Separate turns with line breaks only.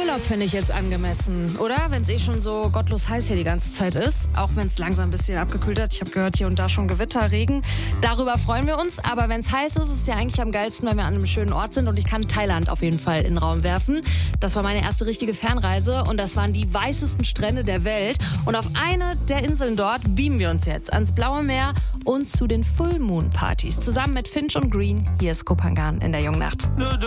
Urlaub finde ich jetzt angemessen, oder? Wenn es schon so gottlos heiß hier die ganze Zeit ist. Auch wenn es langsam ein bisschen abgekühlt hat. Ich habe gehört, hier und da schon Gewitter, Regen. Darüber freuen wir uns. Aber wenn es heiß ist, ist es ja eigentlich am geilsten, wenn wir an einem schönen Ort sind. Und ich kann Thailand auf jeden Fall in den Raum werfen. Das war meine erste richtige Fernreise. Und das waren die weißesten Strände der Welt. Und auf eine der Inseln dort beamen wir uns jetzt ans Blaue Meer und zu den Full Moon Partys. Zusammen mit Finch und Green. Hier ist Kopangan in der Jungen Nacht.